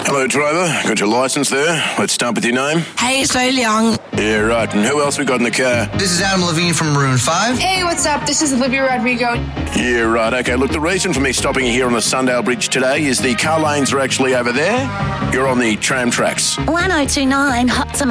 Hello, driver. Got your licence there. Let's start with your name. Hazel Young. Yeah, right. And who else we got in the car? This is Adam Levine from Maroon 5. Hey, what's up? This is Olivia Rodrigo. Yeah, right. Okay, look, the reason for me stopping you here on the Sundale Bridge today is the car lanes are actually over there. You're on the tram tracks. 1029 Hot